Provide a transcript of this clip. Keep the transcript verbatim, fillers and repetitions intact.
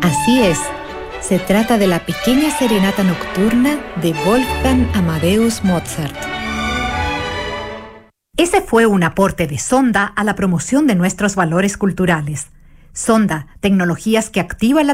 Así es, se trata de la pequeña serenata nocturna de Wolfgang Amadeus Mozart. Ese fue un aporte de Sonda a la promoción de nuestros valores culturales. Sonda, tecnologías que activan la